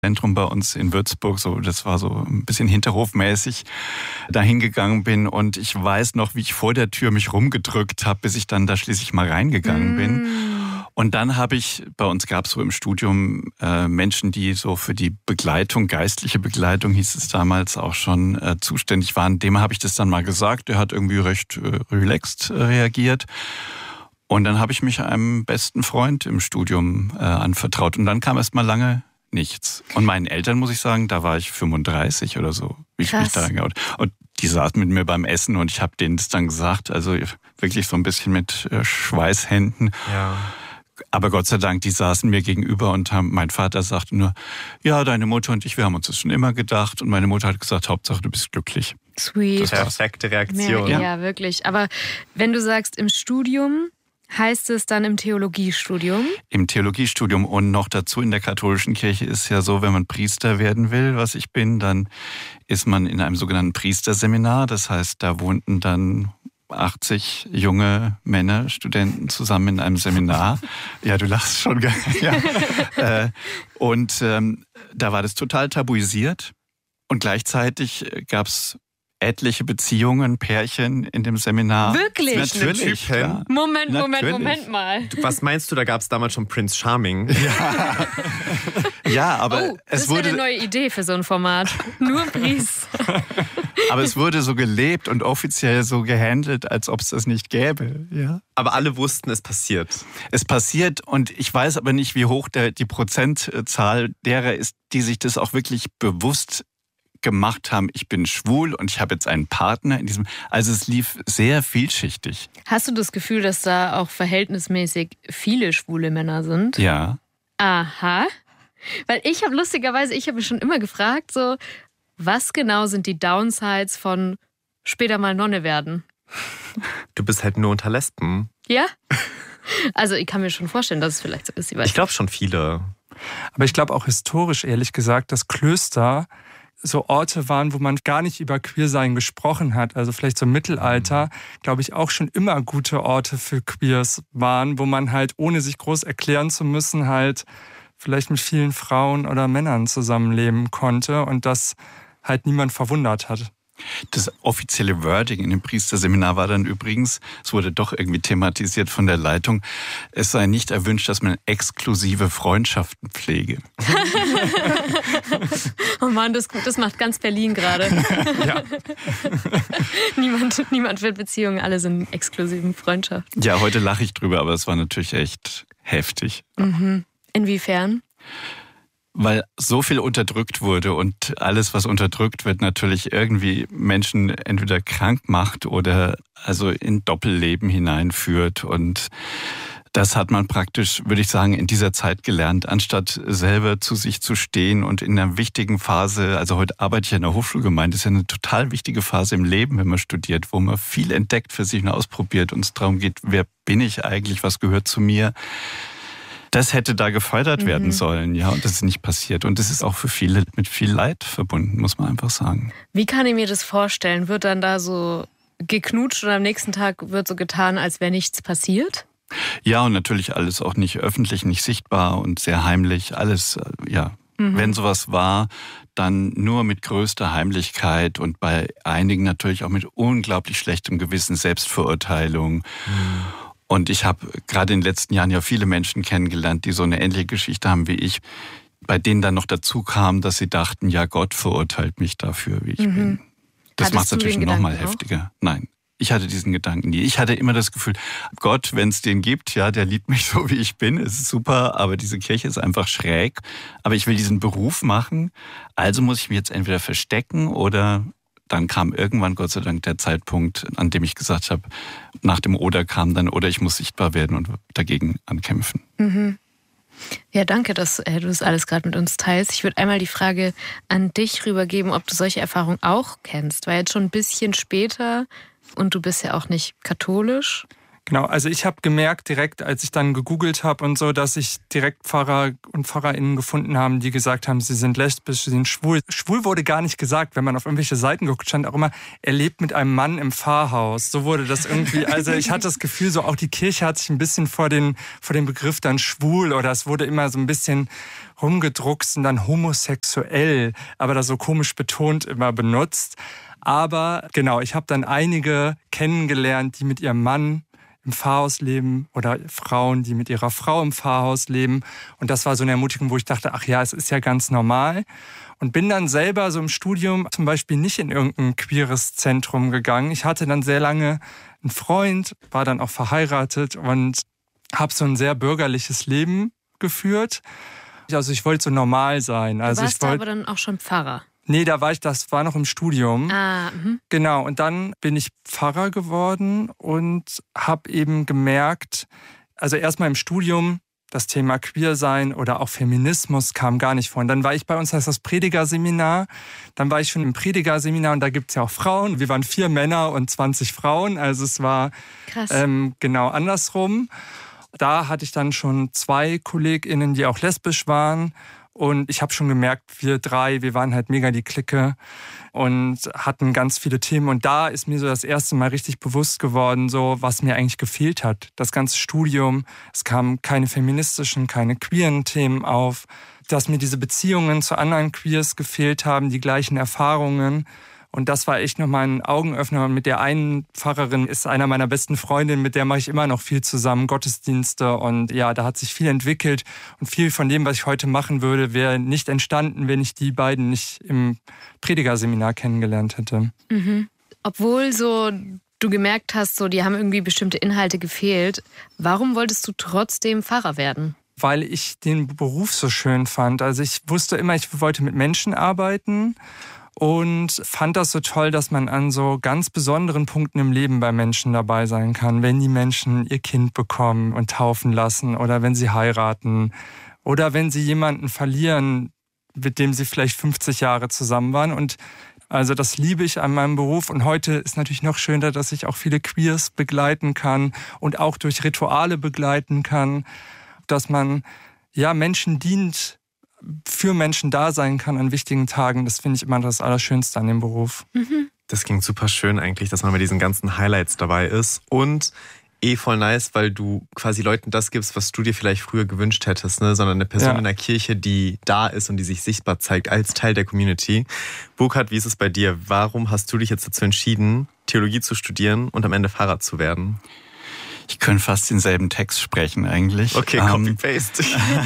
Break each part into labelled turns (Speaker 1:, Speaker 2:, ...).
Speaker 1: Zentrum bei uns in Würzburg, so, das war so ein bisschen hinterhofmäßig, dahin gegangen bin. Und ich weiß noch, wie ich vor der Tür mich rumgedrückt habe, bis ich dann da schließlich mal reingegangen bin. Und dann bei uns gab es so im Studium Menschen, die so für die Begleitung, geistliche Begleitung hieß es damals auch schon, zuständig waren. Dem habe ich das dann mal gesagt. Der hat irgendwie recht relaxed reagiert. Und dann habe ich mich einem besten Freund im Studium anvertraut. Und dann kam erst mal lange nichts. Und meinen Eltern muss ich sagen, da war ich 35 oder so, wie ich mich da reingehauen. Und die saßen mit mir beim Essen und ich habe denen das dann gesagt, also wirklich so ein bisschen mit Schweißhänden.
Speaker 2: Ja.
Speaker 1: Aber Gott sei Dank, die saßen mir gegenüber und mein Vater sagte nur, ja, deine Mutter und ich, wir haben uns das schon immer gedacht. Und meine Mutter hat gesagt, Hauptsache du bist glücklich.
Speaker 3: Sweet.
Speaker 2: Perfekte Reaktion.
Speaker 3: Ja, wirklich. Aber wenn du sagst im Studium, heißt es dann im Theologiestudium? Im
Speaker 1: Theologiestudium und noch dazu in der katholischen Kirche ist ja so, wenn man Priester werden will, was ich bin, dann ist man in einem sogenannten Priesterseminar. Das heißt, da wohnten dann 80 junge Männer, Studenten zusammen in einem Seminar. Ja, du lachst schon. Ja. Und da war das total tabuisiert. Und gleichzeitig gab es etliche Beziehungen, Pärchen in dem Seminar.
Speaker 3: Wirklich?
Speaker 1: Natürlich. Ja.
Speaker 3: Moment mal.
Speaker 2: Was meinst du, da gab es damals schon Prince Charming?
Speaker 1: Ja, ja, aber
Speaker 3: das ist eine neue Idee für so ein Format. Nur Priester.
Speaker 1: Aber es wurde so gelebt und offiziell so gehandelt, als ob es das nicht gäbe. Ja.
Speaker 2: Aber alle wussten, es passiert.
Speaker 1: Es passiert und ich weiß aber nicht, wie hoch die Prozentzahl derer ist, die sich das auch wirklich bewusst gemacht haben, ich bin schwul und ich habe jetzt einen Partner in diesem. Also es lief sehr vielschichtig.
Speaker 3: Hast du das Gefühl, dass da auch verhältnismäßig viele schwule Männer sind?
Speaker 1: Ja.
Speaker 3: Aha. Weil ich habe mich schon immer gefragt, so, was genau sind die Downsides von später mal Nonne werden?
Speaker 2: Du bist halt nur unter Lesben.
Speaker 3: Ja? Also ich kann mir schon vorstellen, dass es vielleicht so ist.
Speaker 2: Ich glaube schon viele.
Speaker 4: Aber ich glaube auch historisch, ehrlich gesagt, dass Klöster so Orte waren, wo man gar nicht über Queersein gesprochen hat. Also vielleicht so im Mittelalter, glaube ich, auch schon immer gute Orte für Queers waren, wo man halt, ohne sich groß erklären zu müssen, halt vielleicht mit vielen Frauen oder Männern zusammenleben konnte und das halt niemand verwundert hat.
Speaker 1: Das offizielle Wording in dem Priesterseminar war dann übrigens, es wurde doch irgendwie thematisiert von der Leitung, es sei nicht erwünscht, dass man exklusive Freundschaften pflege.
Speaker 3: Oh Mann, das macht ganz Berlin gerade.
Speaker 1: Ja.
Speaker 3: Niemand will Beziehungen, alle sind in exklusiven Freundschaften.
Speaker 1: Ja, heute lache ich drüber, aber es war natürlich echt heftig.
Speaker 3: Mhm. Inwiefern?
Speaker 1: Weil so viel unterdrückt wurde und alles, was unterdrückt wird, natürlich irgendwie Menschen entweder krank macht oder also in Doppelleben hineinführt. Und das hat man praktisch, würde ich sagen, in dieser Zeit gelernt, anstatt selber zu sich zu stehen und in einer wichtigen Phase, also heute arbeite ich in der Hochschulgemeinde, das ist ja eine total wichtige Phase im Leben, wenn man studiert, wo man viel entdeckt für sich und ausprobiert und es darum geht, wer bin ich eigentlich, was gehört zu mir. Das hätte da gefördert werden sollen, ja, und das ist nicht passiert. Und das ist auch für viele mit viel Leid verbunden, muss man einfach sagen.
Speaker 3: Wie kann ich mir das vorstellen? Wird dann da so geknutscht und am nächsten Tag wird so getan, als wäre nichts passiert?
Speaker 1: Ja, und natürlich alles auch nicht öffentlich, nicht sichtbar und sehr heimlich. Alles, ja. Wenn sowas war, dann nur mit größter Heimlichkeit und bei einigen natürlich auch mit unglaublich schlechtem Gewissen, Selbstverurteilung. Und ich habe gerade in den letzten Jahren ja viele Menschen kennengelernt, die so eine ähnliche Geschichte haben wie ich, bei denen dann noch dazu kam, dass sie dachten, ja, Gott verurteilt mich dafür, wie ich bin. Das macht es natürlich noch mal heftiger. Nein, ich hatte diesen Gedanken nie. Ich hatte immer das Gefühl, Gott, wenn es den gibt, ja, der liebt mich so, wie ich bin, es ist super, aber diese Kirche ist einfach schräg. Aber ich will diesen Beruf machen, also muss ich mich jetzt entweder verstecken oder... Dann kam irgendwann, Gott sei Dank, der Zeitpunkt, an dem ich gesagt habe, nach dem Oder kam dann, oder ich muss sichtbar werden und dagegen ankämpfen.
Speaker 3: Ja, danke, dass du das alles gerade mit uns teilst. Ich würde einmal die Frage an dich rübergeben, ob du solche Erfahrungen auch kennst. War jetzt schon ein bisschen später und du bist ja auch nicht katholisch.
Speaker 4: Genau, also ich habe gemerkt direkt, als ich dann gegoogelt habe und so, dass ich direkt Pfarrer und Pfarrerinnen gefunden haben, die gesagt haben, sie sind lesbisch, sie sind schwul. Schwul wurde gar nicht gesagt, wenn man auf irgendwelche Seiten guckt, stand auch immer, er lebt mit einem Mann im Pfarrhaus. So wurde das irgendwie, also ich hatte das Gefühl, so auch die Kirche hat sich ein bisschen vor den Begriff dann schwul oder es wurde immer so ein bisschen rumgedruckst und dann homosexuell, aber das so komisch betont immer benutzt. Aber genau, ich habe dann einige kennengelernt, die mit ihrem Mann im Pfarrhaus leben oder Frauen, die mit ihrer Frau im Pfarrhaus leben. Und das war so eine Ermutigung, wo ich dachte, ach ja, es ist ja ganz normal. Und bin dann selber so im Studium zum Beispiel nicht in irgendein queeres Zentrum gegangen. Ich hatte dann sehr lange einen Freund, war dann auch verheiratet und habe so ein sehr bürgerliches Leben geführt. Also ich wollte so normal sein. Also
Speaker 3: du warst aber dann auch schon Pfarrer?
Speaker 4: Nee, das war noch im Studium. Genau, und dann bin ich Pfarrer geworden und habe eben gemerkt, also erstmal im Studium, das Thema Queersein oder auch Feminismus kam gar nicht vor. Und dann war ich bei uns, heißt das Predigerseminar, dann war ich schon im Predigerseminar und da gibt es ja auch Frauen. Wir waren 4 Männer und 20 Frauen, also es war genau andersrum. Da hatte ich dann schon 2 KollegInnen, die auch lesbisch waren. Und ich habe schon gemerkt, wir 3, wir waren halt mega die Clique und hatten ganz viele Themen. Und da ist mir so das erste Mal richtig bewusst geworden, so was mir eigentlich gefehlt hat. Das ganze Studium, es kamen keine feministischen, keine queeren Themen auf. Dass mir diese Beziehungen zu anderen Queers gefehlt haben, die gleichen Erfahrungen. Und das war echt nochmal ein Augenöffner. Und mit der einen Pfarrerin ist einer meiner besten Freundinnen, mit der mache ich immer noch viel zusammen, Gottesdienste. Und ja, da hat sich viel entwickelt. Und viel von dem, was ich heute machen würde, wäre nicht entstanden, wenn ich die beiden nicht im Predigerseminar kennengelernt hätte.
Speaker 3: Mhm. Obwohl so du gemerkt hast, so die haben irgendwie bestimmte Inhalte gefehlt. Warum wolltest du trotzdem Pfarrer werden?
Speaker 4: Weil ich den Beruf so schön fand. Also ich wusste immer, ich wollte mit Menschen arbeiten. Und fand das so toll, dass man an so ganz besonderen Punkten im Leben bei Menschen dabei sein kann. Wenn die Menschen ihr Kind bekommen und taufen lassen oder wenn sie heiraten oder wenn sie jemanden verlieren, mit dem sie vielleicht 50 Jahre zusammen waren. Und also das liebe ich an meinem Beruf. Und heute ist natürlich noch schöner, dass ich auch viele Queers begleiten kann und auch durch Rituale begleiten kann, dass man ja Menschen dient, für Menschen da sein kann an wichtigen Tagen. Das finde ich immer das Allerschönste an dem Beruf.
Speaker 3: Mhm.
Speaker 2: Das klingt super schön eigentlich, dass man bei diesen ganzen Highlights dabei ist. Und voll nice, weil du quasi Leuten das gibst, was du dir vielleicht früher gewünscht hättest, ne? Sondern eine Person in der Kirche, die da ist und die sich sichtbar zeigt als Teil der Community. Burkhard, wie ist es bei dir? Warum hast du dich jetzt dazu entschieden, Theologie zu studieren und am Ende Pfarrer zu werden?
Speaker 1: Ich könnte fast denselben Text sprechen eigentlich.
Speaker 2: Okay, Copy-Paste.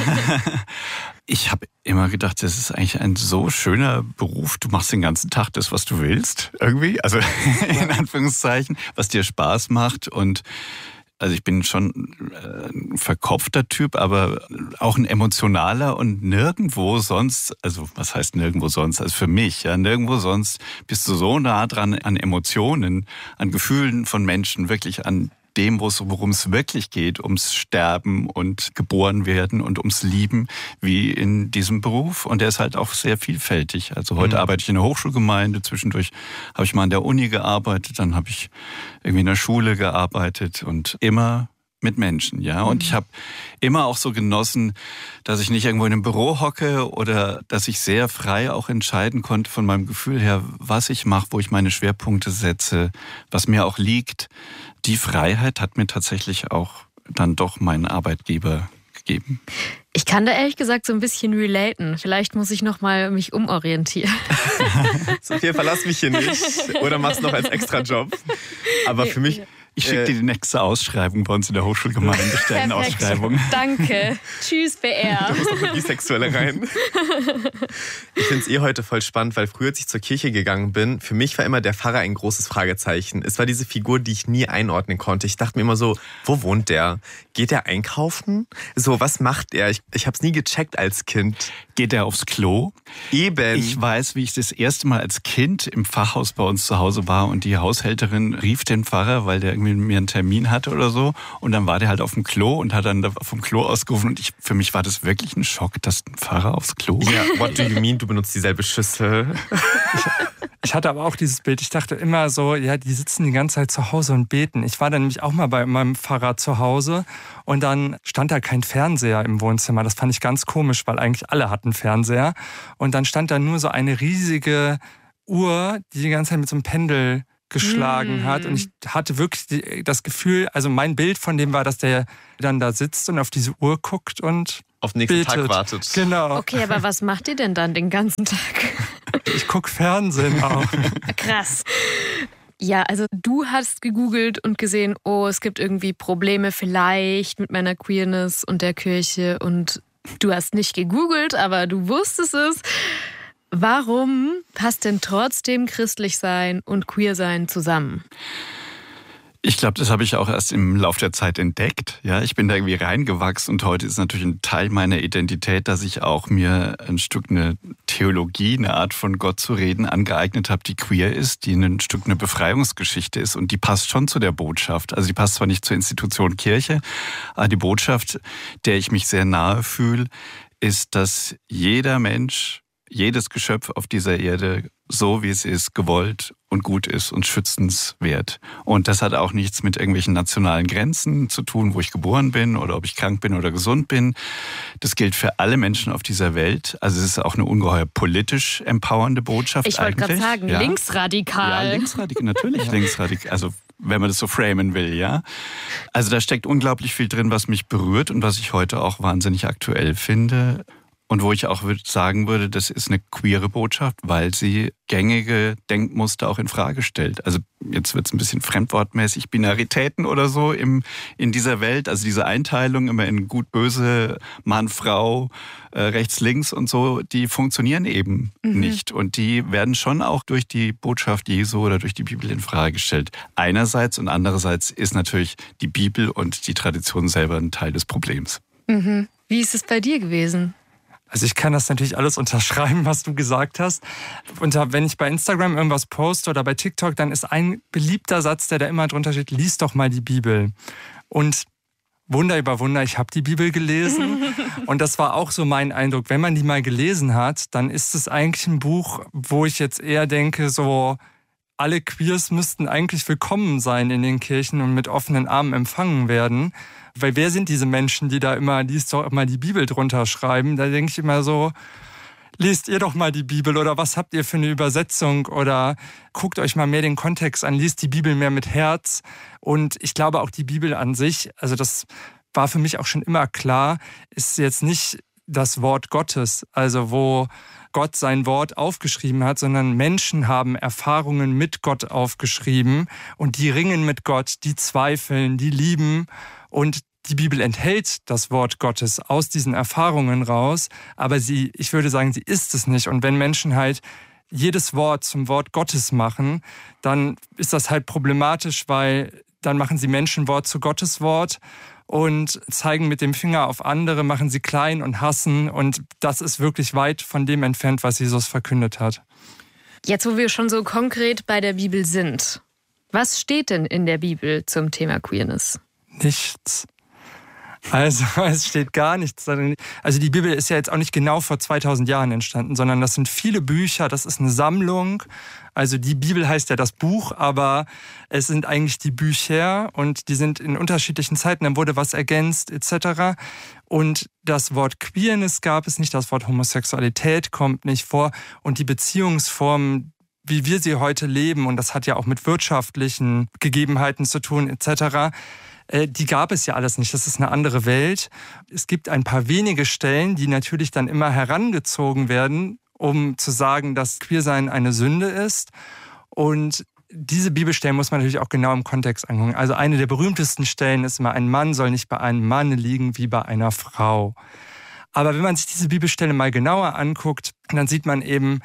Speaker 1: Ich habe immer gedacht, das ist eigentlich ein so schöner Beruf. Du machst den ganzen Tag das, was du willst, irgendwie. Also in Anführungszeichen, was dir Spaß macht. Und also ich bin schon ein verkopfter Typ, aber auch ein emotionaler und nirgendwo sonst, also was heißt nirgendwo sonst, also für mich, ja, nirgendwo sonst bist du so nah dran an Emotionen, an Gefühlen von Menschen, wirklich an dem, worum es wirklich geht, ums Sterben und geboren werden und ums Lieben, wie in diesem Beruf. Und der ist halt auch sehr vielfältig. Also heute arbeite ich in der Hochschulgemeinde, zwischendurch habe ich mal an der Uni gearbeitet, dann habe ich irgendwie in der Schule gearbeitet und immer mit Menschen, ja. Und ich habe immer auch so genossen, dass ich nicht irgendwo in einem Büro hocke oder dass ich sehr frei auch entscheiden konnte von meinem Gefühl her, was ich mache, wo ich meine Schwerpunkte setze, was mir auch liegt. Die Freiheit hat mir tatsächlich auch dann doch mein Arbeitgeber gegeben.
Speaker 3: Ich kann da ehrlich gesagt so ein bisschen relaten. Vielleicht muss ich noch mal mich umorientieren.
Speaker 2: Sophia, verlass mich hier nicht. Oder mach's noch als Extrajob. Aber für mich...
Speaker 1: Ich schicke dir die nächste Ausschreibung bei uns in der Hochschulgemeinde, Stellenausschreibung.
Speaker 3: Danke. Tschüss, BR.
Speaker 2: Da muss noch eine Bisexuelle rein. Ich finde es heute voll spannend, weil früher, als ich zur Kirche gegangen bin, für mich war immer der Pfarrer ein großes Fragezeichen. Es war diese Figur, die ich nie einordnen konnte. Ich dachte mir immer so, wo wohnt der? Geht der einkaufen? So, was macht er? Ich habe es nie gecheckt als Kind.
Speaker 1: Geht er aufs Klo?
Speaker 2: Eben.
Speaker 1: Ich weiß, wie ich das erste Mal als Kind im Pfarrhaus bei uns zu Hause war und die Haushälterin rief den Pfarrer, weil der irgendwie mit mir einen Termin hatte oder so. Und dann war der halt auf dem Klo und hat dann vom Klo ausgerufen. Und für mich war das wirklich ein Schock, dass ein Pfarrer aufs Klo.
Speaker 2: Ja, what do you mean? Du benutzt dieselbe Schüssel.
Speaker 4: Ich hatte aber auch dieses Bild, ich dachte immer so, ja, die sitzen die ganze Zeit zu Hause und beten. Ich war dann nämlich auch mal bei meinem Pfarrer zu Hause und dann stand da kein Fernseher im Wohnzimmer. Das fand ich ganz komisch, weil eigentlich alle hatten Fernseher. Und dann stand da nur so eine riesige Uhr, die ganze Zeit mit so einem Pendel geschlagen hat. Und ich hatte wirklich das Gefühl, also mein Bild von dem war, dass der dann da sitzt und auf diese Uhr guckt und
Speaker 2: auf den nächsten
Speaker 4: betet.
Speaker 2: Tag wartet.
Speaker 4: Genau.
Speaker 3: Okay, aber was macht ihr denn dann den ganzen Tag?
Speaker 4: Ich gucke Fernsehen auch.
Speaker 3: Krass. Ja, also du hast gegoogelt und gesehen, oh, es gibt irgendwie Probleme vielleicht mit meiner Queerness und der Kirche und du hast nicht gegoogelt, aber du wusstest es. Warum passt denn trotzdem christlich sein und queer sein zusammen?
Speaker 1: Ich glaube, das habe ich auch erst im Laufe der Zeit entdeckt. Ja, ich bin da irgendwie reingewachsen und heute ist natürlich ein Teil meiner Identität, dass ich auch mir ein Stück eine Theologie, eine Art von Gott zu reden angeeignet habe, die queer ist, die ein Stück eine Befreiungsgeschichte ist und die passt schon zu der Botschaft. Also die passt zwar nicht zur Institution Kirche, aber die Botschaft, der ich mich sehr nahe fühle, ist, dass jeder Mensch, jedes Geschöpf auf dieser Erde, so wie es ist, gewollt und gut ist und schützenswert. Und das hat auch nichts mit irgendwelchen nationalen Grenzen zu tun, wo ich geboren bin oder ob ich krank bin oder gesund bin. Das gilt für alle Menschen auf dieser Welt. Also es ist auch eine ungeheuer politisch empowernde Botschaft.
Speaker 3: Ich wollte gerade sagen,
Speaker 1: ja?
Speaker 3: linksradikal.
Speaker 1: Ja, linksradikal, natürlich linksradikal. Also wenn man das so framen will, ja. Also da steckt unglaublich viel drin, was mich berührt und was ich heute auch wahnsinnig aktuell finde. Und wo ich auch sagen würde, das ist eine queere Botschaft, weil sie gängige Denkmuster auch in Frage stellt. Also jetzt wird es ein bisschen fremdwortmäßig, Binaritäten oder so in dieser Welt. Also diese Einteilung immer in gut, böse, Mann, Frau, rechts, links und so, die funktionieren eben nicht. Und die werden schon auch durch die Botschaft Jesu oder durch die Bibel in Frage gestellt. Einerseits und andererseits ist natürlich die Bibel und die Tradition selber ein Teil des Problems.
Speaker 3: Mhm. Wie ist es bei dir gewesen?
Speaker 4: Also ich kann das natürlich alles unterschreiben, was du gesagt hast. Und wenn ich bei Instagram irgendwas poste oder bei TikTok, dann ist ein beliebter Satz, der da immer drunter steht, lies doch mal die Bibel. Und Wunder über Wunder, ich habe die Bibel gelesen. Und das war auch so mein Eindruck. Wenn man die mal gelesen hat, dann ist es eigentlich ein Buch, wo ich jetzt eher denke, so alle Queers müssten eigentlich willkommen sein in den Kirchen und mit offenen Armen empfangen werden. Weil wer sind diese Menschen, die da immer, liest doch immer die Bibel drunter schreiben? Da denke ich immer so, lest ihr doch mal die Bibel oder was habt ihr für eine Übersetzung oder guckt euch mal mehr den Kontext an, liest die Bibel mehr mit Herz. Und ich glaube auch die Bibel an sich, also das war für mich auch schon immer klar, ist jetzt nicht das Wort Gottes, also wo Gott sein Wort aufgeschrieben hat, sondern Menschen haben Erfahrungen mit Gott aufgeschrieben und die ringen mit Gott, die zweifeln, die lieben und die Bibel enthält das Wort Gottes aus diesen Erfahrungen raus, aber ich würde sagen, sie ist es nicht. Und wenn Menschen halt jedes Wort zum Wort Gottes machen, dann ist das halt problematisch, weil dann machen sie Menschenwort zu Gottes Wort und zeigen mit dem Finger auf andere, machen sie klein und hassen. Und das ist wirklich weit von dem entfernt, was Jesus verkündet hat.
Speaker 3: Jetzt, wo wir schon so konkret bei der Bibel sind, was steht denn in der Bibel zum Thema Queerness?
Speaker 4: Nichts. Also es steht gar nichts. Also die Bibel ist ja jetzt auch nicht genau vor 2000 Jahren entstanden, sondern das sind viele Bücher, das ist eine Sammlung. Also die Bibel heißt ja das Buch, aber es sind eigentlich die Bücher und die sind in unterschiedlichen Zeiten, dann wurde was ergänzt etc. Und das Wort Queerness gab es nicht, das Wort Homosexualität kommt nicht vor und die Beziehungsformen, wie wir sie heute leben, und das hat ja auch mit wirtschaftlichen Gegebenheiten zu tun etc., die gab es ja alles nicht. Das ist eine andere Welt. Es gibt ein paar wenige Stellen, die natürlich dann immer herangezogen werden, um zu sagen, dass Queersein eine Sünde ist. Und diese Bibelstellen muss man natürlich auch genau im Kontext angucken. Also eine der berühmtesten Stellen ist immer, ein Mann soll nicht bei einem Mann liegen wie bei einer Frau. Aber wenn man sich diese Bibelstelle mal genauer anguckt, dann sieht man eben,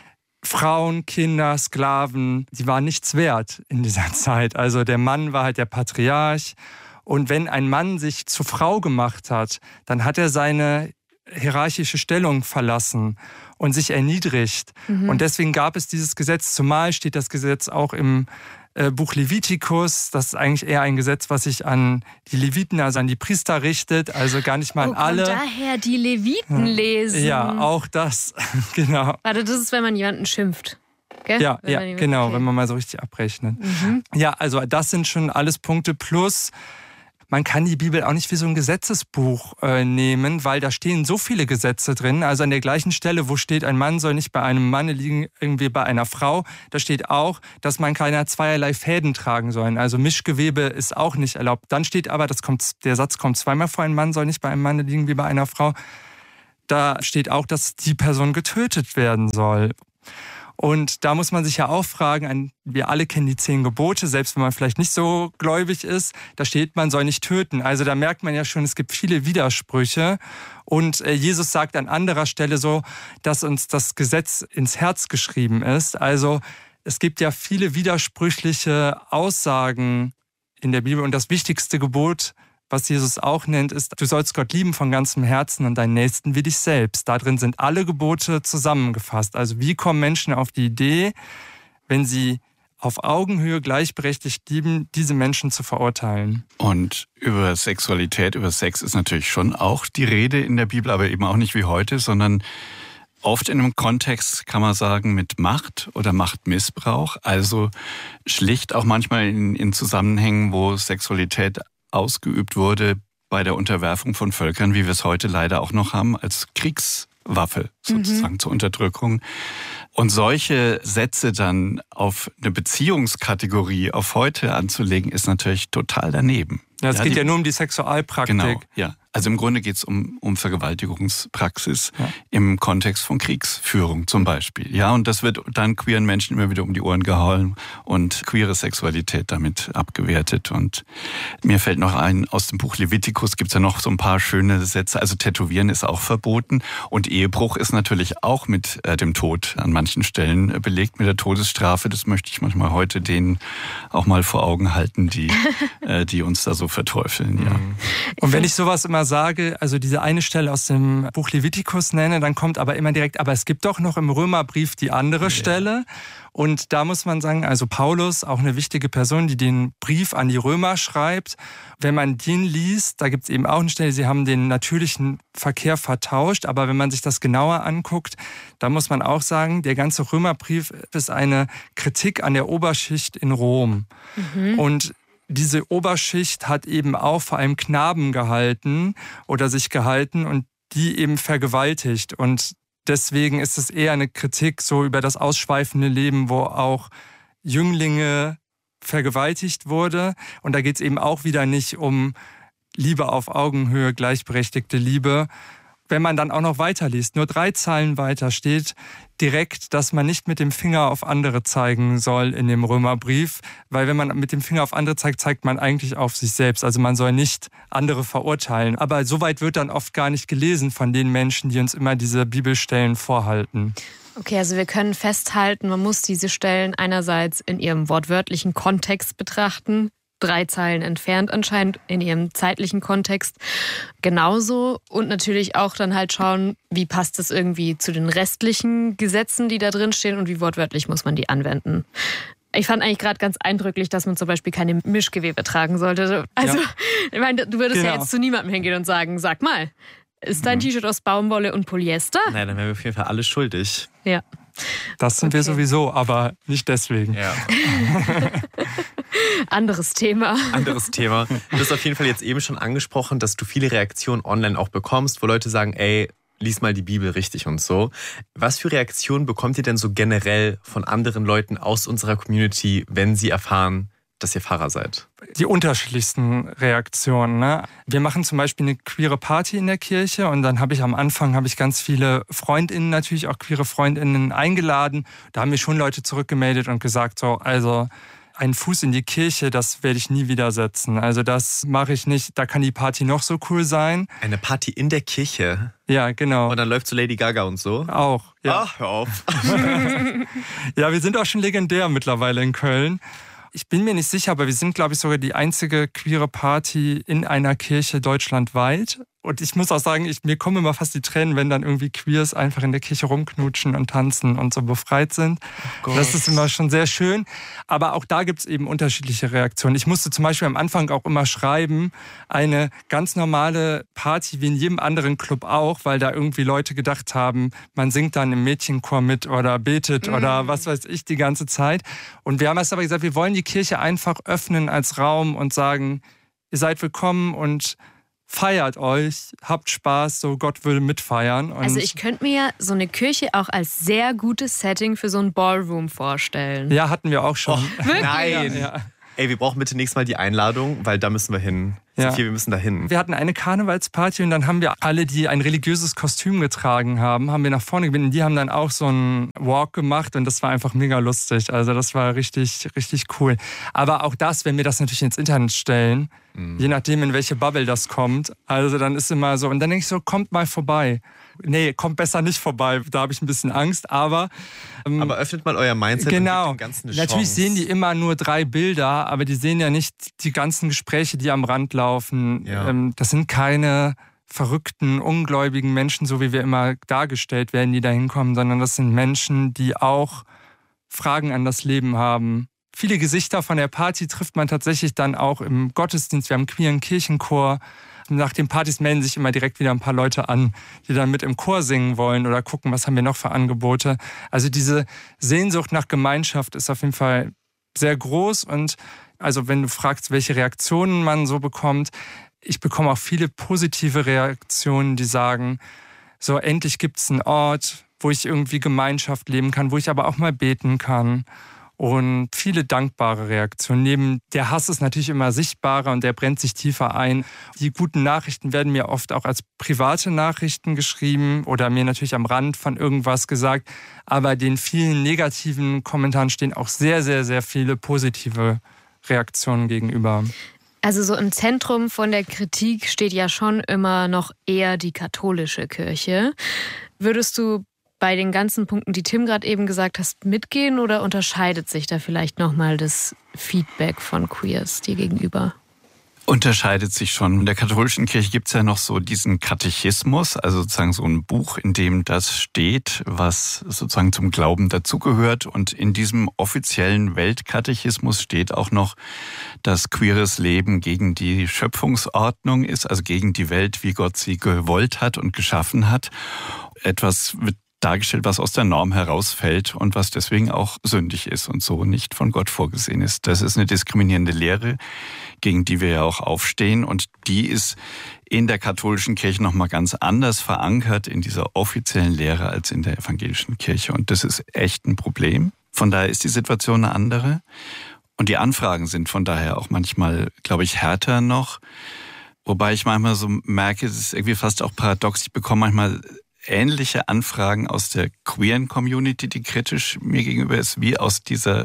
Speaker 4: Frauen, Kinder, Sklaven, die waren nichts wert in dieser Zeit. Also der Mann war halt der Patriarch. Und wenn ein Mann sich zur Frau gemacht hat, dann hat er seine hierarchische Stellung verlassen und sich erniedrigt. Und deswegen gab es dieses Gesetz. Zumal steht das Gesetz auch im Buch Levitikus. Das ist eigentlich eher ein Gesetz, was sich an die Leviten, also an die Priester richtet, also gar nicht mal an alle.
Speaker 3: Von daher die Leviten lesen.
Speaker 4: Ja, auch das, genau.
Speaker 3: Warte, das ist, wenn man jemanden schimpft. gell?
Speaker 4: Ja, genau, okay. Wenn man mal so richtig abrechnet. Ja, also das sind schon alles Punkte plus... Man kann die Bibel auch nicht wie so ein Gesetzesbuch nehmen, weil da stehen so viele Gesetze drin. Also an der gleichen Stelle, wo steht, ein Mann soll nicht bei einem Mann liegen, irgendwie bei einer Frau, da steht auch, dass man keine zweierlei Fäden tragen soll. Also Mischgewebe ist auch nicht erlaubt. Dann steht aber, der Satz kommt zweimal vor, ein Mann soll nicht bei einem Mann liegen wie bei einer Frau. Da steht auch, dass die Person getötet werden soll. Und da muss man sich ja auch fragen, wir alle kennen die 10 Gebote, selbst wenn man vielleicht nicht so gläubig ist, da steht, man soll nicht töten. Also da merkt man ja schon, es gibt viele Widersprüche. Und Jesus sagt an anderer Stelle so, dass uns das Gesetz ins Herz geschrieben ist. Also es gibt ja viele widersprüchliche Aussagen in der Bibel. Und das wichtigste Gebot, was Jesus auch nennt, ist, du sollst Gott lieben von ganzem Herzen und deinen Nächsten wie dich selbst. Da drin sind alle Gebote zusammengefasst. Also wie kommen Menschen auf die Idee, wenn sie auf Augenhöhe gleichberechtigt lieben, diese Menschen zu verurteilen?
Speaker 1: Und über Sexualität, über Sex ist natürlich schon auch die Rede in der Bibel, aber eben auch nicht wie heute, sondern oft in einem Kontext, kann man sagen, mit Macht oder Machtmissbrauch. Also schlicht auch manchmal in Zusammenhängen, wo Sexualität ausgeübt wurde bei der Unterwerfung von Völkern, wie wir es heute leider auch noch haben, als Kriegswaffe sozusagen zur Unterdrückung. Und solche Sätze dann auf eine Beziehungskategorie auf heute anzulegen, ist natürlich total daneben.
Speaker 4: Ja, es geht ja nur um die Sexualpraktik.
Speaker 1: Genau, ja. Also im Grunde geht es um Vergewaltigungspraxis im Kontext von Kriegsführung zum Beispiel. Ja, und das wird dann queeren Menschen immer wieder um die Ohren gehauen und queere Sexualität damit abgewertet. Und mir fällt noch ein, aus dem Buch Levitikus gibt es ja noch so ein paar schöne Sätze. Also Tätowieren ist auch verboten und Ehebruch ist natürlich auch mit dem Tod an manchen Stellen belegt, mit der Todesstrafe. Das möchte ich manchmal heute denen auch mal vor Augen halten, die uns da so verteufeln. Ja.
Speaker 4: Und wenn ich sowas immer sage, also diese eine Stelle aus dem Buch Levitikus nenne, dann kommt aber immer direkt, aber es gibt doch noch im Römerbrief die andere Stelle. Und da muss man sagen, also Paulus, auch eine wichtige Person, die den Brief an die Römer schreibt. Wenn man den liest, da gibt es eben auch eine Stelle, sie haben den natürlichen Verkehr vertauscht. Aber wenn man sich das genauer anguckt, da muss man auch sagen, der ganze Römerbrief ist eine Kritik an der Oberschicht in Rom. Und diese Oberschicht hat eben auch vor allem Knaben gehalten oder sich gehalten und die eben vergewaltigt. Und deswegen ist es eher eine Kritik so über das ausschweifende Leben, wo auch Jünglinge vergewaltigt wurde. Und da geht es eben auch wieder nicht um Liebe auf Augenhöhe, gleichberechtigte Liebe. Wenn man dann auch noch weiterliest, nur 3 Zeilen weiter steht direkt, dass man nicht mit dem Finger auf andere zeigen soll in dem Römerbrief, weil wenn man mit dem Finger auf andere zeigt, zeigt man eigentlich auf sich selbst. Also man soll nicht andere verurteilen. Aber so weit wird dann oft gar nicht gelesen von den Menschen, die uns immer diese Bibelstellen vorhalten.
Speaker 3: Okay, also wir können festhalten, man muss diese Stellen einerseits in ihrem wortwörtlichen Kontext betrachten, 3 Zeilen entfernt anscheinend in ihrem zeitlichen Kontext genauso und natürlich auch dann halt schauen, wie passt es irgendwie zu den restlichen Gesetzen, die da drin stehen und wie wortwörtlich muss man die anwenden. Ich fand eigentlich gerade ganz eindrücklich, dass man zum Beispiel keine Mischgewebe tragen sollte. Also, ich meine, du würdest ja jetzt zu niemandem hingehen und sagen, sag mal, ist dein T-Shirt aus Baumwolle und Polyester?
Speaker 2: Nein, dann wären wir auf jeden Fall alle schuldig.
Speaker 3: Ja.
Speaker 4: Das sind wir sowieso, aber nicht deswegen.
Speaker 2: Ja.
Speaker 3: Anderes Thema.
Speaker 2: Du hast auf jeden Fall jetzt eben schon angesprochen, dass du viele Reaktionen online auch bekommst, wo Leute sagen, ey, lies mal die Bibel richtig und so. Was für Reaktionen bekommt ihr denn so generell von anderen Leuten aus unserer Community, wenn sie erfahren, dass ihr Pfarrer seid?
Speaker 4: Die unterschiedlichsten Reaktionen. Ne? Wir machen zum Beispiel eine queere Party in der Kirche und dann habe ich am Anfang ganz viele FreundInnen, natürlich auch queere FreundInnen eingeladen. Da haben mir schon Leute zurückgemeldet und gesagt, so, also einen Fuß in die Kirche, das werde ich nie wieder setzen. Also das mache ich nicht. Da kann die Party noch so cool sein.
Speaker 2: Eine Party in der Kirche?
Speaker 4: Ja, genau.
Speaker 2: Und dann läuft so Lady Gaga und so?
Speaker 4: Auch, ja.
Speaker 2: Ach, hör auf.
Speaker 4: Ja, wir sind auch schon legendär mittlerweile in Köln. Ich bin mir nicht sicher, aber wir sind, glaube ich, sogar die einzige queere Party in einer Kirche deutschlandweit. Und ich muss auch sagen, mir kommen immer fast die Tränen, wenn dann irgendwie Queers einfach in der Kirche rumknutschen und tanzen und so befreit sind. Oh, das ist immer schon sehr schön. Aber auch da gibt es eben unterschiedliche Reaktionen. Ich musste zum Beispiel am Anfang auch immer schreiben, eine ganz normale Party wie in jedem anderen Club auch, weil da irgendwie Leute gedacht haben, man singt dann im Mädchenchor mit oder betet oder was weiß ich die ganze Zeit. Und wir haben erst aber gesagt, wir wollen die Kirche einfach öffnen als Raum und sagen, ihr seid willkommen und feiert euch, habt Spaß, so Gott würde mitfeiern. Und
Speaker 3: also ich könnte mir so eine Kirche auch als sehr gutes Setting für so ein Ballroom vorstellen.
Speaker 4: Ja, hatten wir auch schon.
Speaker 3: Oh, wirklich?
Speaker 2: Nein!
Speaker 4: Ja.
Speaker 2: Ey, wir brauchen bitte nächstes Mal die Einladung, weil da müssen wir hin.
Speaker 4: Ja.
Speaker 2: Wir müssen da hin.
Speaker 4: Wir hatten eine Karnevalsparty und dann haben wir alle, die ein religiöses Kostüm getragen haben wir nach vorne gebeten. Und die haben dann auch so einen Walk gemacht und das war einfach mega lustig. Also das war richtig, richtig cool. Aber auch das, wenn wir das natürlich ins Internet stellen, je nachdem, in welche Bubble das kommt, also dann ist immer so, und dann denke ich so, kommt mal vorbei. Nee, kommt besser nicht vorbei, da habe ich ein bisschen Angst, aber
Speaker 2: öffnet mal euer Mindset
Speaker 4: genau.
Speaker 2: und gebt dem Ganzen eine
Speaker 4: Natürlich
Speaker 2: Chance.
Speaker 4: sehen die immer nur 3 Bilder, aber die sehen ja nicht die ganzen Gespräche, die am Rand laufen.
Speaker 2: Ja.
Speaker 4: Das sind keine verrückten, ungläubigen Menschen, so wie wir immer dargestellt werden, die da hinkommen, sondern das sind Menschen, die auch Fragen an das Leben haben. Viele Gesichter von der Party trifft man tatsächlich dann auch im Gottesdienst. Wir haben einen queeren Kirchenchor. Nach den Partys melden sich immer direkt wieder ein paar Leute an, die dann mit im Chor singen wollen oder gucken, was haben wir noch für Angebote. Also diese Sehnsucht nach Gemeinschaft ist auf jeden Fall sehr groß. Und also wenn du fragst, welche Reaktionen man so bekommt, ich bekomme auch viele positive Reaktionen, die sagen, so endlich gibt es einen Ort, wo ich irgendwie Gemeinschaft leben kann, wo ich aber auch mal beten kann. Und viele dankbare Reaktionen. Neben der Hass ist natürlich immer sichtbarer und der brennt sich tiefer ein. Die guten Nachrichten werden mir oft auch als private Nachrichten geschrieben oder mir natürlich am Rand von irgendwas gesagt. Aber den vielen negativen Kommentaren stehen auch sehr, sehr, sehr viele positive Reaktionen gegenüber.
Speaker 3: Also so im Zentrum von der Kritik steht ja schon immer noch eher die katholische Kirche. Würdest du bei den ganzen Punkten, die Tim gerade eben gesagt hast, mitgehen oder unterscheidet sich da vielleicht nochmal das Feedback von Queers dir gegenüber?
Speaker 1: Unterscheidet sich schon. In der katholischen Kirche gibt es ja noch so diesen Katechismus, also sozusagen so ein Buch, in dem das steht, was sozusagen zum Glauben dazugehört. Und in diesem offiziellen Weltkatechismus steht auch noch, dass queeres Leben gegen die Schöpfungsordnung ist, also gegen die Welt, wie Gott sie gewollt hat und geschaffen hat. Etwas wird dargestellt, was aus der Norm herausfällt und was deswegen auch sündig ist und so nicht von Gott vorgesehen ist. Das ist eine diskriminierende Lehre, gegen die wir ja auch aufstehen, und die ist in der katholischen Kirche nochmal ganz anders verankert in dieser offiziellen Lehre als in der evangelischen Kirche, und das ist echt ein Problem. Von daher ist die Situation eine andere und die Anfragen sind von daher auch manchmal, glaube ich, härter noch, wobei ich manchmal so merke, es ist irgendwie fast auch paradox, ich bekomme manchmal ähnliche Anfragen aus der queeren Community, die kritisch mir gegenüber ist, wie aus dieser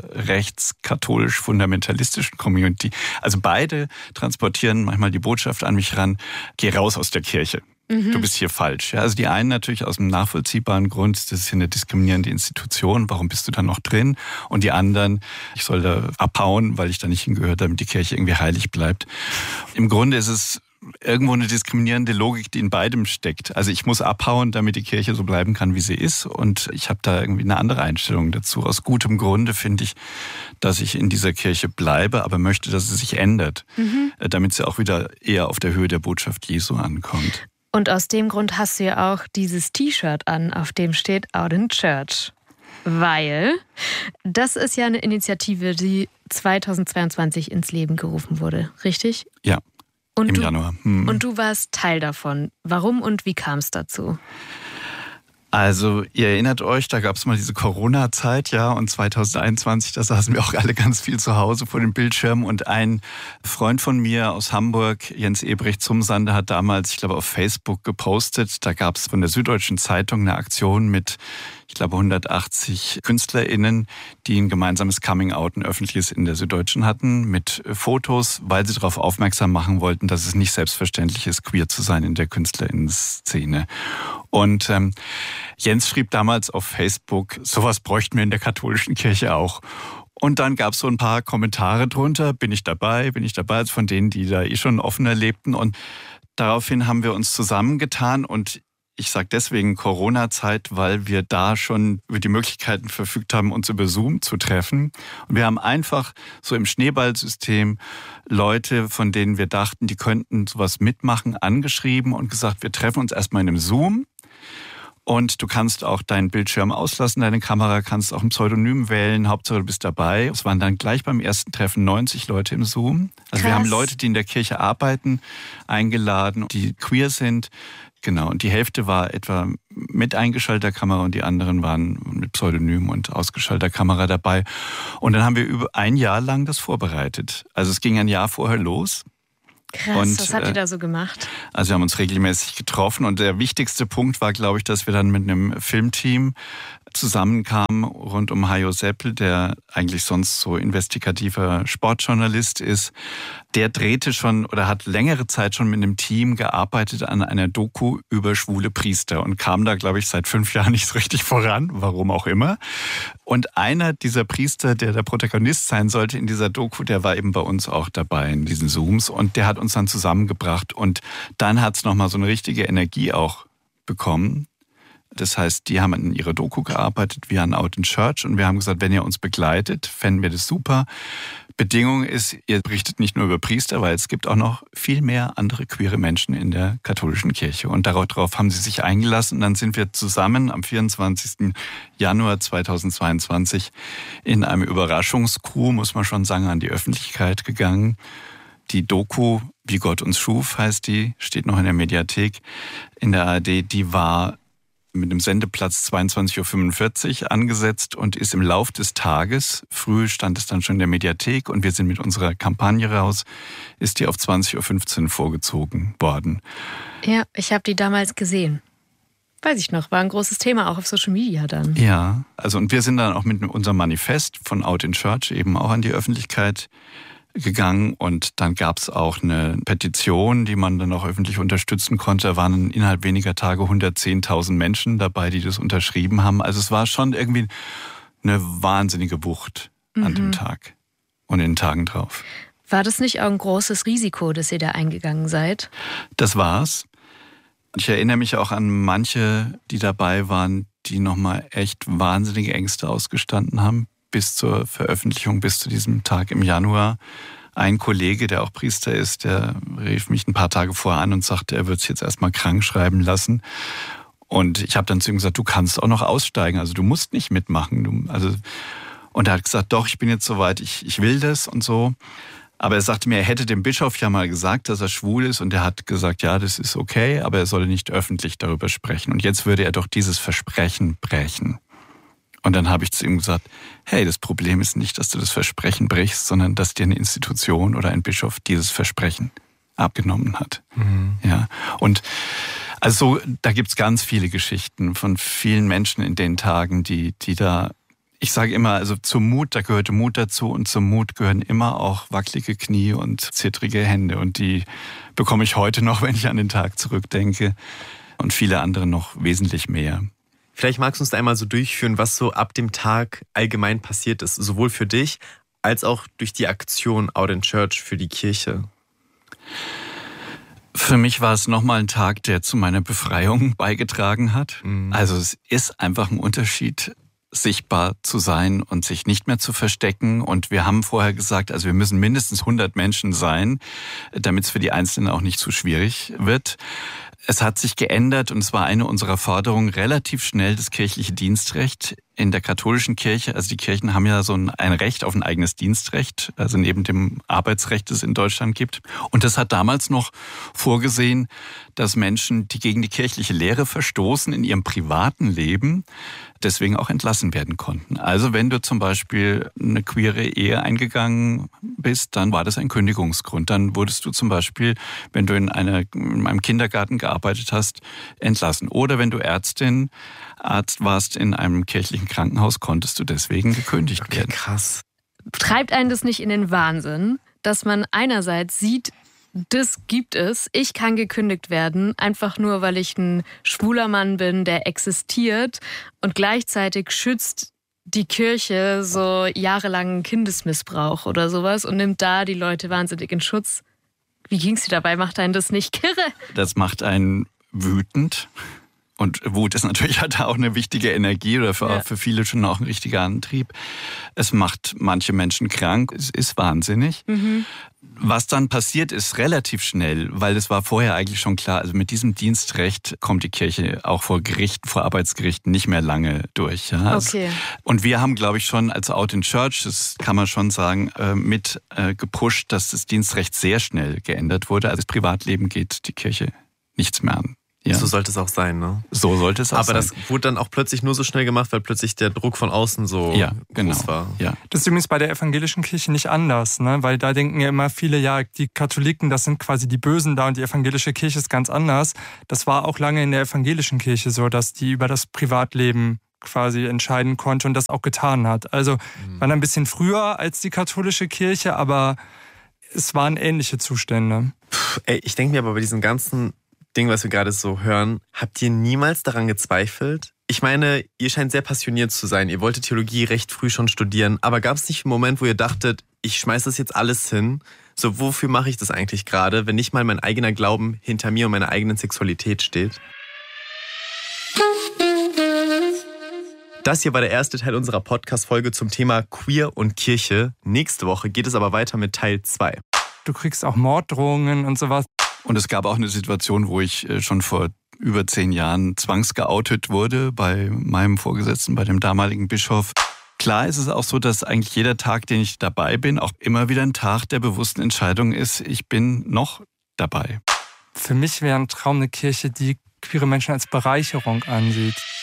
Speaker 1: rechtskatholisch-fundamentalistischen Community. Also beide transportieren manchmal die Botschaft an mich ran, geh raus aus der Kirche. Du bist hier falsch. Ja, also die einen natürlich aus einem nachvollziehbaren Grund, das ist hier eine diskriminierende Institution, warum bist du da noch drin? Und die anderen, ich soll da abhauen, weil ich da nicht hingehöre, damit die Kirche irgendwie heilig bleibt. Im Grunde ist es irgendwo eine diskriminierende Logik, die in beidem steckt. Also ich muss abhauen, damit die Kirche so bleiben kann, wie sie ist. Und ich habe da irgendwie eine andere Einstellung dazu. Aus gutem Grunde finde ich, dass ich in dieser Kirche bleibe, aber möchte, dass sie sich ändert, damit sie auch wieder eher auf der Höhe der Botschaft Jesu ankommt.
Speaker 3: Und aus dem Grund hast du ja auch dieses T-Shirt an, auf dem steht Out in Church. Weil das ist ja eine Initiative, die 2022 ins Leben gerufen wurde, richtig?
Speaker 1: Ja.
Speaker 3: Und
Speaker 1: im Januar.
Speaker 3: Und du warst Teil davon. Warum und wie kam es dazu?
Speaker 1: Also ihr erinnert euch, da gab es mal diese Corona-Zeit, ja, und 2021, da saßen wir auch alle ganz viel zu Hause vor dem Bildschirm, und ein Freund von mir aus Hamburg, Jens Ebrecht Zumsande, hat damals, ich glaube, auf Facebook gepostet, da gab es von der Süddeutschen Zeitung eine Aktion mit, ich glaube, 180 KünstlerInnen, die ein gemeinsames Coming-out, ein öffentliches in der Süddeutschen hatten, mit Fotos, weil sie darauf aufmerksam machen wollten, dass es nicht selbstverständlich ist, queer zu sein in der KünstlerInnen-Szene. Und Jens schrieb damals auf Facebook, sowas bräuchten wir in der katholischen Kirche auch. Und dann gab es so ein paar Kommentare drunter, bin ich dabei, also von denen, die da schon offener lebten. Und Daraufhin haben wir uns zusammengetan und ich sage deswegen Corona-Zeit, weil wir da schon über die Möglichkeiten verfügt haben, uns über Zoom zu treffen. Und wir haben einfach so im Schneeballsystem Leute, von denen wir dachten, die könnten sowas mitmachen, angeschrieben und gesagt, wir treffen uns erstmal in einem Zoom. Und du kannst auch deinen Bildschirm auslassen, deine Kamera, kannst auch ein Pseudonym wählen, Hauptsache du bist dabei. Es waren dann gleich beim ersten Treffen 90 Leute im Zoom. Also wir haben Leute, die in der Kirche arbeiten, eingeladen, die queer sind. Genau, und die Hälfte war etwa mit eingeschalteter Kamera und die anderen waren mit Pseudonym und ausgeschalteter Kamera dabei. Und dann haben wir über ein Jahr lang das vorbereitet. Also es ging ein Jahr vorher los.
Speaker 3: Krass, und was habt ihr da so gemacht?
Speaker 1: Also wir haben uns regelmäßig getroffen und der wichtigste Punkt war, glaube ich, dass wir dann mit einem Filmteam zusammenkamen rund um Hajo Seppel, der eigentlich sonst so investigativer Sportjournalist ist. Der drehte schon oder hat längere Zeit schon mit einem Team gearbeitet an einer Doku über schwule Priester und kam da, glaube ich, seit 5 Jahren nicht so richtig voran, warum auch immer. Und einer dieser Priester, der der Protagonist sein sollte in dieser Doku, der war eben bei uns auch dabei in diesen Zooms und der hat uns dann zusammengebracht und dann hat es nochmal so eine richtige Energie auch bekommen. Das heißt, die haben an ihrer Doku gearbeitet, wir an Out in Church und wir haben gesagt, wenn ihr uns begleitet, fänden wir das super. Bedingung ist, ihr berichtet nicht nur über Priester, weil es gibt auch noch viel mehr andere queere Menschen in der katholischen Kirche. Und darauf haben sie sich eingelassen. Und dann sind wir zusammen am 24. Januar 2022 in einem Überraschungscoup, muss man schon sagen, an die Öffentlichkeit gegangen. Die Doku, Wie Gott uns schuf, heißt die, steht noch in der Mediathek in der ARD, die war mit dem Sendeplatz 22.45 Uhr angesetzt und ist im Lauf des Tages, früh stand es dann schon in der Mediathek und wir sind mit unserer Kampagne raus, ist die auf 20.15 Uhr vorgezogen worden.
Speaker 3: Ja, ich habe die damals gesehen. Weiß ich noch, war ein großes Thema, auch auf Social Media dann.
Speaker 1: Ja, also und wir sind dann auch mit unserem Manifest von Out in Church eben auch an die Öffentlichkeit gegangen und dann gab es auch eine Petition, die man dann auch öffentlich unterstützen konnte. Da waren innerhalb weniger Tage 110.000 Menschen dabei, die das unterschrieben haben. Also es war schon irgendwie eine wahnsinnige Wucht an dem Tag und in den Tagen drauf.
Speaker 3: War das nicht auch ein großes Risiko, dass ihr da eingegangen seid?
Speaker 1: Das war's. Ich erinnere mich auch an manche, die dabei waren, die nochmal echt wahnsinnige Ängste ausgestanden haben. Bis zur Veröffentlichung, bis zu diesem Tag im Januar. Ein Kollege, der auch Priester ist, der rief mich ein paar Tage vorher an und sagte, er würde es jetzt erstmal krank schreiben lassen. Und ich habe dann zu ihm gesagt, du kannst auch noch aussteigen, also du musst nicht mitmachen. Und er hat gesagt, doch, ich bin jetzt soweit, ich will das und so. Aber er sagte mir, er hätte dem Bischof ja mal gesagt, dass er schwul ist und er hat gesagt, ja, das ist okay, aber er solle nicht öffentlich darüber sprechen. Und jetzt würde er doch dieses Versprechen brechen. Und dann habe ich zu ihm gesagt, hey, das Problem ist nicht, dass du das Versprechen brichst, sondern dass dir eine Institution oder ein Bischof dieses Versprechen abgenommen hat. Ja. Und also da gibt's ganz viele Geschichten von vielen Menschen in den Tagen, die da, ich sage immer, also zum Mut, da gehörte Mut dazu und zum Mut gehören immer auch wackelige Knie und zittrige Hände. Und die bekomme ich heute noch, wenn ich an den Tag zurückdenke und viele andere noch wesentlich mehr.
Speaker 2: Vielleicht magst du uns da einmal so durchführen, was so ab dem Tag allgemein passiert ist, sowohl für dich als auch durch die Aktion Out in Church für die Kirche.
Speaker 1: Für mich war es nochmal ein Tag, der zu meiner Befreiung beigetragen hat. Also es ist einfach ein Unterschied, sichtbar zu sein und sich nicht mehr zu verstecken. Und wir haben vorher gesagt, also wir müssen mindestens 100 Menschen sein, damit es für die Einzelnen auch nicht zu schwierig wird. Es hat sich geändert und es war eine unserer Forderungen, relativ schnell das kirchliche Dienstrecht in der katholischen Kirche. Also die Kirchen haben ja so ein Recht auf ein eigenes Dienstrecht, also neben dem Arbeitsrecht, das es in Deutschland gibt. Und das hat damals noch vorgesehen, dass Menschen, die gegen die kirchliche Lehre verstoßen in ihrem privaten Leben, deswegen auch entlassen werden konnten. Also wenn du zum Beispiel eine queere Ehe eingegangen bist, dann war das ein Kündigungsgrund. Dann wurdest du zum Beispiel, wenn du in einem Kindergarten gearbeitet hast, entlassen. Oder wenn du Arzt warst in einem kirchlichen Krankenhaus, konntest du deswegen gekündigt werden.
Speaker 2: Krass.
Speaker 3: Treibt einen das nicht in den Wahnsinn, dass man einerseits sieht, das gibt es, ich kann gekündigt werden, einfach nur, weil ich ein schwuler Mann bin, der existiert und gleichzeitig schützt die Kirche so jahrelangen Kindesmissbrauch oder sowas und nimmt da die Leute wahnsinnig in Schutz. Wie ging's dir dabei? Macht einen das nicht kirre?
Speaker 1: Das macht einen wütend. Und Wut ist natürlich halt auch eine wichtige Energie oder für viele schon auch ein richtiger Antrieb. Es macht manche Menschen krank. Es ist wahnsinnig. Was dann passiert, ist relativ schnell, weil es war vorher eigentlich schon klar, also mit diesem Dienstrecht kommt die Kirche auch vor Gerichten, vor Arbeitsgerichten nicht mehr lange durch. Ja.
Speaker 3: Okay.
Speaker 1: Und wir haben, glaube ich, schon als Out in Church, das kann man schon sagen, mit gepusht, dass das Dienstrecht sehr schnell geändert wurde. Also das Privatleben geht die Kirche nichts mehr an. Ja.
Speaker 2: So sollte es auch sein, ne?
Speaker 1: So sollte es auch sein.
Speaker 2: Aber das wurde dann auch plötzlich nur so schnell gemacht, weil plötzlich der Druck von außen so groß war.
Speaker 1: Ja.
Speaker 4: Das ist übrigens bei der evangelischen Kirche nicht anders, ne? Weil da denken ja immer viele, ja, die Katholiken, das sind quasi die Bösen da und die evangelische Kirche ist ganz anders. Das war auch lange in der evangelischen Kirche so, dass die über das Privatleben quasi entscheiden konnte und das auch getan hat. Also waren ein bisschen früher als die katholische Kirche, aber es waren ähnliche Zustände.
Speaker 2: Ich denke mir aber bei diesem ganzen Ding, was wir gerade so hören, habt ihr niemals daran gezweifelt? Ich meine, ihr scheint sehr passioniert zu sein. Ihr wolltet Theologie recht früh schon studieren. Aber gab es nicht einen Moment, wo ihr dachtet, ich schmeiß das jetzt alles hin? So, wofür mache ich das eigentlich gerade, wenn nicht mal mein eigener Glauben hinter mir und meiner eigenen Sexualität steht? Das hier war der erste Teil unserer Podcast-Folge zum Thema Queer und Kirche. Nächste Woche geht es aber weiter mit Teil 2.
Speaker 4: Du kriegst auch Morddrohungen und sowas.
Speaker 1: Und es gab auch eine Situation, wo ich schon vor über 10 Jahren zwangsgeoutet wurde bei meinem Vorgesetzten, bei dem damaligen Bischof. Klar ist es auch so, dass eigentlich jeder Tag, den ich dabei bin, auch immer wieder ein Tag der bewussten Entscheidung ist, ich bin noch dabei.
Speaker 4: Für mich wäre ein Traum eine Kirche, die queere Menschen als Bereicherung ansieht.